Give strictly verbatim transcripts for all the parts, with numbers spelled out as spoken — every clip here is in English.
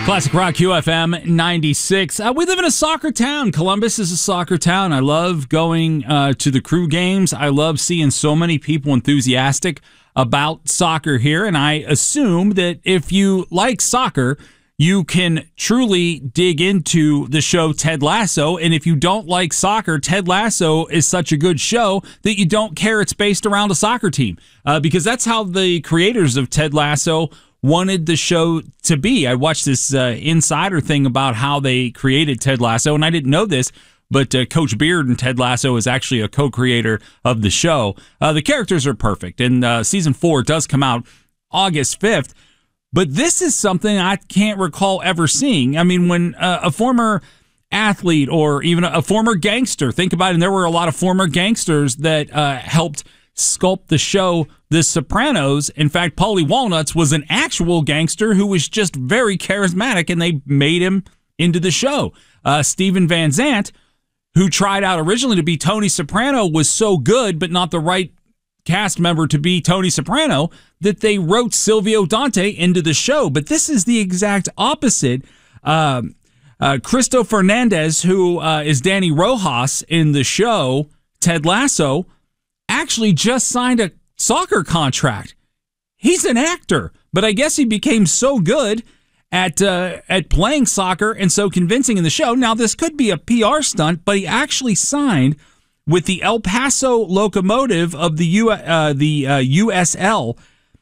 Classic Rock Q F M ninety-six. Uh, we live in a soccer town. Columbus is a soccer town. I love going uh, to the Crew games. I love seeing so many people enthusiastic about soccer here. And I assume that if you like soccer, you can truly dig into the show Ted Lasso. And if you don't like soccer, Ted Lasso is such a good show that you don't care it's based around a soccer team. Uh, because that's how the creators of Ted Lasso wanted the show to be. I watched this uh, insider thing about how they created Ted Lasso, and I didn't know this, but uh, Coach Beard and Ted Lasso is actually a co-creator of the show. Uh, the characters are perfect, and uh, season four does come out August fifth, but this is something I can't recall ever seeing. I mean, when uh, a former athlete or even a, a former gangster, think about it, and there were a lot of former gangsters that uh, helped sculpt the show The Sopranos. In fact, Paulie Walnuts was an actual gangster who was just very charismatic, and they made him into the show. Uh, Steven Van Zandt, who tried out originally to be Tony Soprano, was so good but not the right cast member to be Tony Soprano that they wrote Silvio Dante into the show. But this is the exact opposite. Uh, uh, Cristo Fernandez, who uh, is Danny Rojas in the show Ted Lasso, actually just signed a soccer contract. He's an actor, but I guess he became so good at uh, at playing soccer and so convincing in the show. Now, this could be a P R stunt, but he actually signed with the El Paso Locomotive of the U uh, the uh, U S L,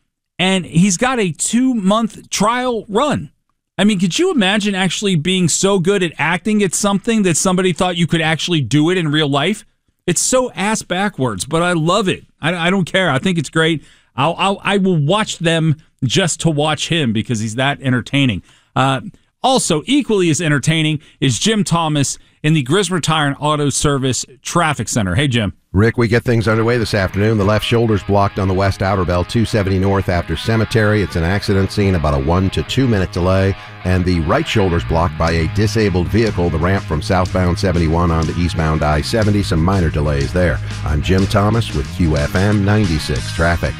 and he's got a two-month trial run. I mean, could you imagine actually being so good at acting at something that somebody thought you could actually do it in real life? It's so ass backwards, but I love it. I, I don't care. I think it's great. I'll, I'll I will watch them just to watch him because he's that entertaining. Uh, also, equally as entertaining is Jim Thomas in the Grismer Tire and Auto Service Traffic Center. Hey, Jim. Rick, we get things underway this afternoon. The left shoulder's blocked on the West Outer Bell, two seventy north after Cemetery. It's an accident scene, about a one to two minute delay. And the right shoulder's blocked by a disabled vehicle, the ramp from southbound seventy-one onto eastbound I seventy. Some minor delays there. I'm Jim Thomas with Q F M ninety-six Traffic.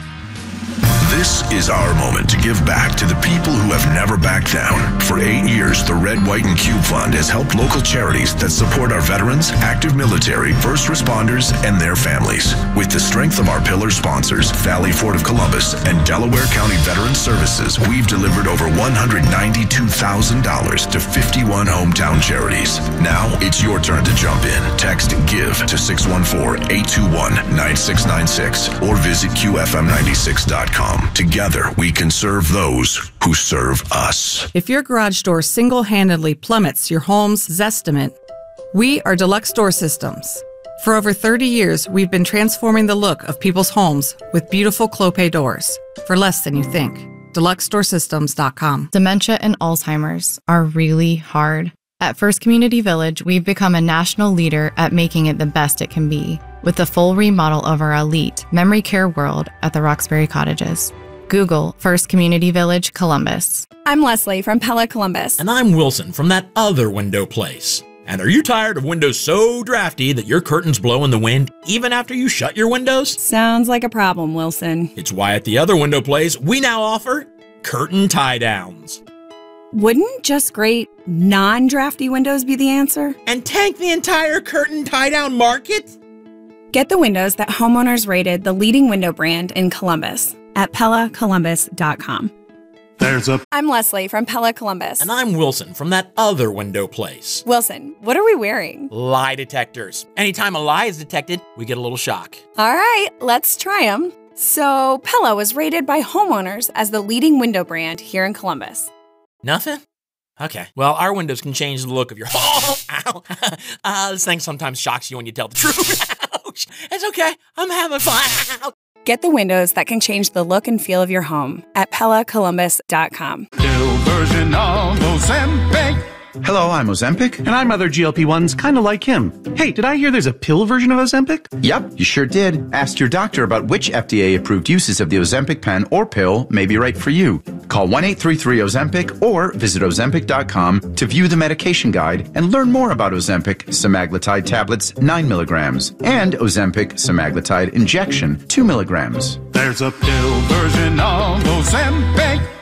This is our moment to give back to the people who have never backed down. For eight years, the Red, White, and Cube Fund has helped local charities that support our veterans, active military, first responders, and their families. With the strength of our pillar sponsors, Valley Ford of Columbus and Delaware County Veteran Services, we've delivered over one hundred ninety-two thousand dollars to fifty-one hometown charities. Now it's your turn to jump in. Text GIVE to six one four, eight two one, nine six nine six or visit Q F M ninety-six dot com. Together, we can serve those who serve us. If your garage door single-handedly plummets your home's Zestimate, we are Deluxe Door Systems. For over thirty years, we've been transforming the look of people's homes with beautiful Clopay doors for less than you think. Deluxe Door Systems dot com. Dementia and Alzheimer's are really hard. At First Community Village, we've become a national leader at making it the best it can be, with the full remodel of our elite memory care world at the Roxbury Cottages. Google First Community Village, Columbus. I'm Leslie from Pella Columbus. And I'm Wilson from that other window place. And are you tired of windows so drafty that your curtains blow in the wind even after you shut your windows? Sounds like a problem, Wilson. It's why at the other window place, we now offer curtain tie-downs. Wouldn't just great non-drafty windows be the answer? And tank the entire curtain tie-down market? Get the windows that homeowners rated the leading window brand in Columbus at Pella Columbus dot com. There's a... I'm Leslie from Pella Columbus. And I'm Wilson from that other window place. Wilson, what are we wearing? Lie detectors. Anytime a lie is detected, we get a little shock. All right, let's try them. So, Pella was rated by homeowners as the leading window brand here in Columbus. Nothing? Okay. Well, our windows can change the look of your home. Ow. Uh, this thing sometimes shocks you when you tell the truth. Ouch. It's okay. I'm having fun. Get the windows that can change the look and feel of your home at Pella Columbus dot com. Pill version of Ozempic. Hello, I'm Ozempic. And I'm other G L P ones kind of like him. Hey, did I hear there's a pill version of Ozempic? Yep, you sure did. Ask your doctor about which F D A-approved uses of the Ozempic pen or pill may be right for you. Call one eight three three Ozempic or visit Ozempic dot com to view the medication guide and learn more about Ozempic semaglutide tablets nine milligrams and Ozempic semaglutide injection two milligrams. There's a pill version of Ozempic.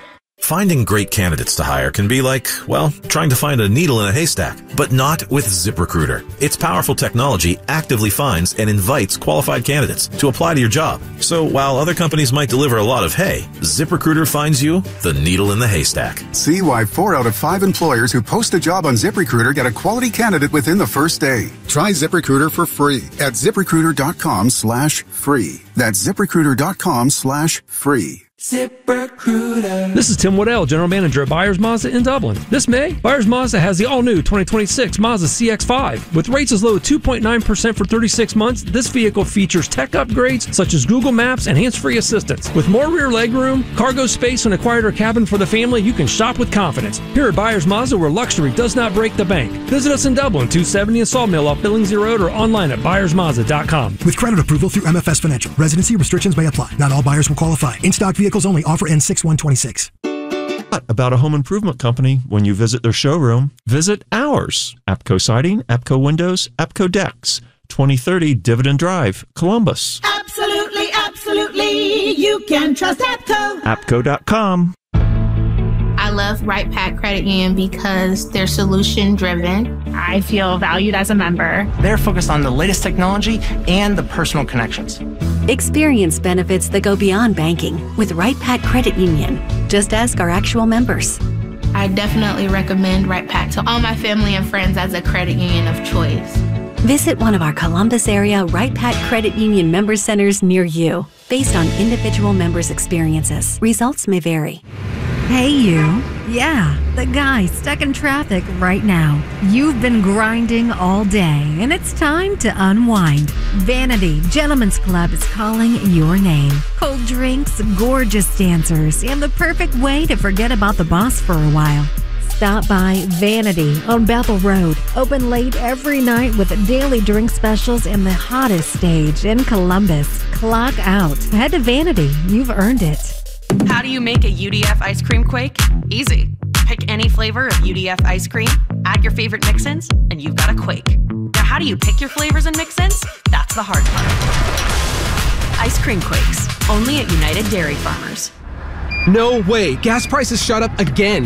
Finding great candidates to hire can be like, well, trying to find a needle in a haystack, but not with ZipRecruiter. Its powerful technology actively finds and invites qualified candidates to apply to your job. So while other companies might deliver a lot of hay, ZipRecruiter finds you the needle in the haystack. See why four out of five employers who post a job on ZipRecruiter get a quality candidate within the first day. Try ZipRecruiter for free at ZipRecruiter.com slash free. That's ZipRecruiter.com slash free. ZipRecruiter. This is Tim Waddell, General Manager at Byers Mazda in Dublin. This May, Byers Mazda has the all-new twenty twenty-six Mazda C X five. With rates as low as two point nine percent for thirty-six months, this vehicle features tech upgrades such as Google Maps and hands-free assistance. With more rear legroom, cargo space, and a quieter cabin for the family, you can shop with confidence. Here at Byers Mazda, where luxury does not break the bank. Visit us in Dublin, two seventy and Sawmill off Billingsley Road, or online at byers mazda dot com. With credit approval through M F S Financial, residency restrictions may apply. Not all buyers will qualify. In-stock vehicles only. Offer ends six one twenty-six. About a home improvement company when you visit their showroom, visit ours. APCO Siding, APCO Windows, APCO Decks, twenty thirty Dividend Drive, Columbus. Absolutely, absolutely. You can trust APCO. APCO dot com. I love Right Pack Credit Union because they're solution driven. I feel valued as a member. They're focused on the latest technology and the personal connections. Experience benefits that go beyond banking with Right Pack Credit Union. Just ask our actual members. I definitely recommend Right Pack to all my family and friends as a credit union of choice. Visit one of our Columbus area Right Pack Credit Union member centers near you. Based on individual members' experiences, results may vary. Hey you. Yeah, the guy stuck in traffic right now. You've been grinding all day and it's time to unwind. Vanity Gentlemen's Club is calling your name. Cold drinks, gorgeous dancers, and the perfect way to forget about the boss for a while. Stop by Vanity on Bethel Road. Open late every night with daily drink specials and the hottest stage in Columbus. Clock out. Head to Vanity. You've earned it. How do you make a U D F ice cream quake? Easy. Pick any flavor of U D F ice cream, add your favorite mix-ins, and you've got a quake. Now how do you pick your flavors and mix-ins? That's the hard part. Ice cream quakes, only at United Dairy Farmers. No way, gas prices shot up again.